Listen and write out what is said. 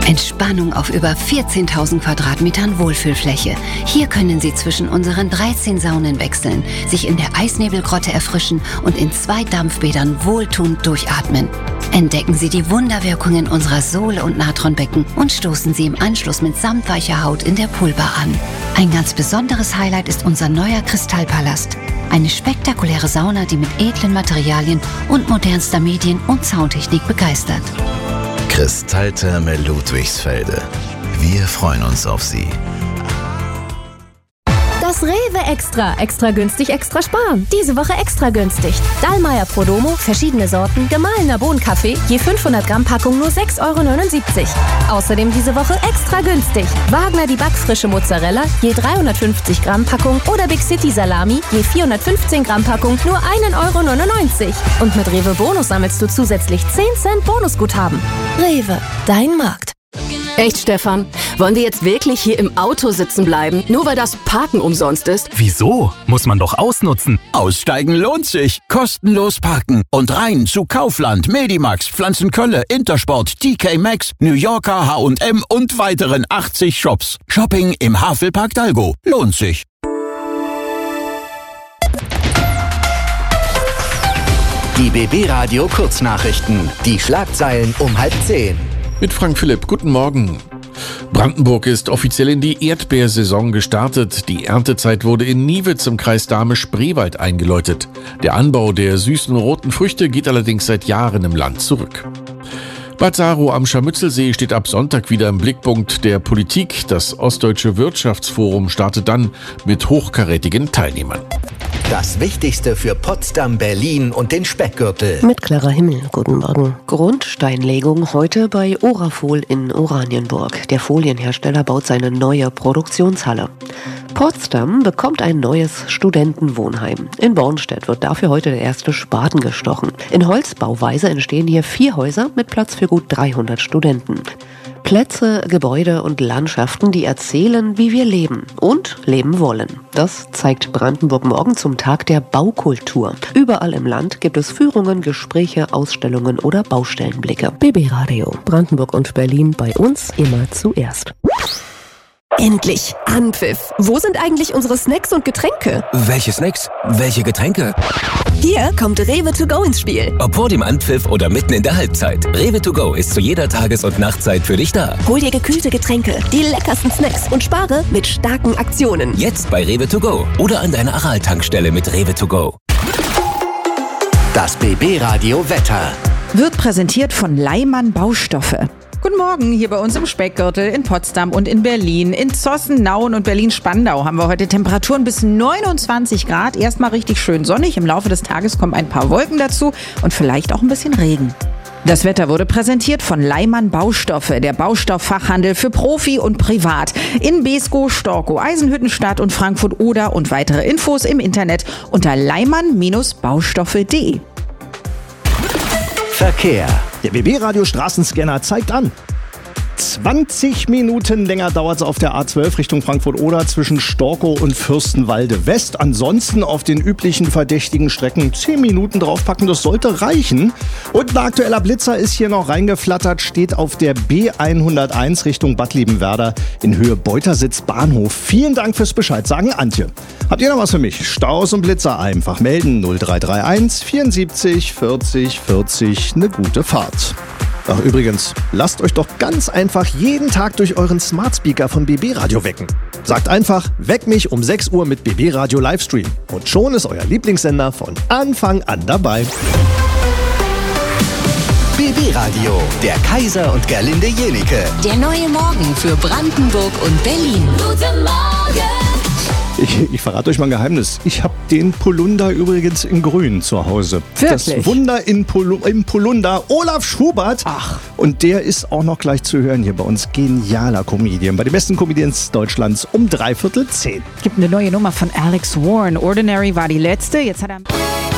Entspannung auf über 14.000 Quadratmetern Wohlfühlfläche. Hier können Sie zwischen unseren 13 Saunen wechseln, sich in der Eisnebelgrotte erfrischen und in 2 Dampfbädern wohltuend durchatmen. Entdecken Sie die Wunderwirkungen unserer Sohle- und Natronbecken und stoßen Sie im Anschluss mit samtweicher Haut in der Poolbar an. Ein ganz besonderes Highlight ist unser neuer Kristallpalast. Eine spektakuläre Sauna, die mit edlen Materialien und modernster Medien- und Soundtechnik begeistert. Kristalltherme Ludwigsfelde. Wir freuen uns auf Sie. Das Rewe Extra. Extra günstig, extra sparen. Diese Woche extra günstig. Dallmayr Prodomo, verschiedene Sorten, gemahlener Bohnenkaffee, je 500 Gramm Packung nur 6,79 €. Außerdem diese Woche extra günstig. Wagner die backfrische Mozzarella, je 350 Gramm Packung oder Big City Salami, je 415 Gramm Packung nur 1,99 €. Und mit Rewe Bonus sammelst du zusätzlich 10 Cent Bonusguthaben. Rewe, dein Markt. Echt, Stefan? Wollen wir jetzt wirklich hier im Auto sitzen bleiben, nur weil das Parken umsonst ist? Wieso? Muss man doch ausnutzen. Aussteigen lohnt sich. Kostenlos parken. Und rein zu Kaufland, Medimax, Pflanzenkölle, Intersport, TK Maxx, New Yorker, H&M und weiteren 80 Shops. Shopping im Havelpark Dalgo. Lohnt sich. Die BB Radio Kurznachrichten. Die Schlagzeilen um 9:30. Mit Frank Philipp, guten Morgen. Brandenburg ist offiziell in die Erdbeersaison gestartet. Die Erntezeit wurde in Niewitz im Kreis Dahme-Spreewald eingeläutet. Der Anbau der süßen roten Früchte geht allerdings seit Jahren im Land zurück. Bad Saro am Scharmützelsee steht ab Sonntag wieder im Blickpunkt der Politik. Das Ostdeutsche Wirtschaftsforum startet dann mit hochkarätigen Teilnehmern. Das Wichtigste für Potsdam, Berlin und den Speckgürtel. Mit klarer Himmel, guten Morgen. Grundsteinlegung heute bei Orafol in Oranienburg. Der Folienhersteller baut seine neue Produktionshalle. Potsdam bekommt ein neues Studentenwohnheim. In Bornstedt wird dafür heute der erste Spaten gestochen. In Holzbauweise entstehen hier 4 Häuser mit Platz für gut 300 Studenten. Plätze, Gebäude und Landschaften, die erzählen, wie wir leben und leben wollen. Das zeigt Brandenburg morgen zum Tag der Baukultur. Überall im Land gibt es Führungen, Gespräche, Ausstellungen oder Baustellenblicke. BB Radio, Brandenburg und Berlin, bei uns immer zuerst. Endlich! Anpfiff! Wo sind eigentlich unsere Snacks und Getränke? Welche Snacks? Welche Getränke? Hier kommt Rewe to go ins Spiel. Ob vor dem Anpfiff oder mitten in der Halbzeit. Rewe to go ist zu jeder Tages- und Nachtzeit für dich da. Hol dir gekühlte Getränke, die leckersten Snacks und spare mit starken Aktionen. Jetzt bei Rewe to go oder an deiner Aral-Tankstelle mit Rewe to go. Das BB Radio Wetter. Wird präsentiert von Leimann Baustoffe. Guten Morgen, hier bei uns im Speckgürtel, in Potsdam und in Berlin. In Zossen, Nauen und Berlin-Spandau haben wir heute Temperaturen bis 29 Grad. Erstmal richtig schön sonnig. Im Laufe des Tages kommen ein paar Wolken dazu und vielleicht auch ein bisschen Regen. Das Wetter wurde präsentiert von Leimann Baustoffe, der Baustofffachhandel für Profi und Privat. In Beeskow, Storkow, Eisenhüttenstadt und Frankfurt-Oder und weitere Infos im Internet unter leimann-baustoffe.de. Verkehr. Der BB-Radio Straßenscanner zeigt an. 20 Minuten länger dauert es auf der A12 Richtung Frankfurt-Oder zwischen Storkow und Fürstenwalde West. Ansonsten auf den üblichen verdächtigen Strecken 10 Minuten draufpacken, das sollte reichen. Und ein aktueller Blitzer ist hier noch reingeflattert, steht auf der B101 Richtung Bad Liebenwerda in Höhe Beutersitz Bahnhof. Vielen Dank fürs Bescheid sagen, Antje. Habt ihr noch was für mich? Staus und Blitzer einfach melden 0331 74 40 40. Eine gute Fahrt. Ach übrigens, lasst euch doch ganz einfach jeden Tag durch euren Smart Speaker von BB Radio wecken. Sagt einfach, weck mich um 6 Uhr mit BB Radio Livestream. Und schon ist euer Lieblingssender von Anfang an dabei. BB Radio, der Kaiser und Gerlinde Jenike. Der neue Morgen für Brandenburg und Berlin. Guten Morgen! Ich verrate euch mal ein Geheimnis. Ich habe den Polunder übrigens in grün zu Hause. Wirklich? Das Wunder im Polunder, Olaf Schubert. Ach. Und der ist auch noch gleich zu hören hier bei uns. Genialer Comedian. Bei den besten Comedians Deutschlands um 9:45. Gibt eine neue Nummer von Alex Warren. Ordinary war die letzte. Jetzt hat er...